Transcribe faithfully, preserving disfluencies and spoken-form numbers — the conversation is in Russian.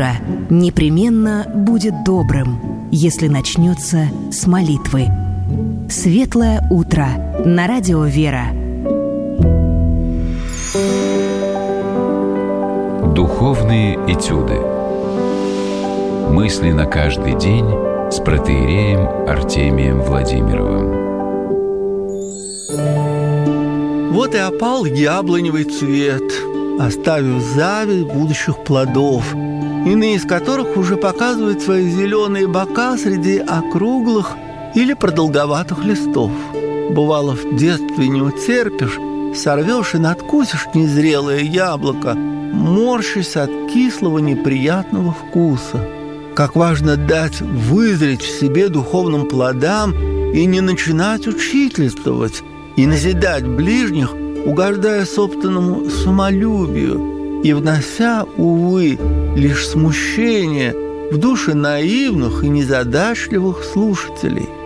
утро непременно будет добрым, если начнется с молитвы. Светлое утро на радио «Вера». Духовные этюды. Мысли на каждый день с протоиереем Артемием Владимировым. Вот и опал яблоневый цвет, оставив зависть будущих плодов, иные из которых уже показывают свои зеленые бока среди округлых или продолговатых листов. Бывало, в детстве не утерпишь, сорвешь и надкусишь незрелое яблоко, морщась от кислого неприятного вкуса. Как важно дать вызреть в себе духовным плодам и не начинать учительствовать, и назидать ближних, угождая собственному самолюбию и внося, увы, лишь смущение в души наивных и незадачливых слушателей.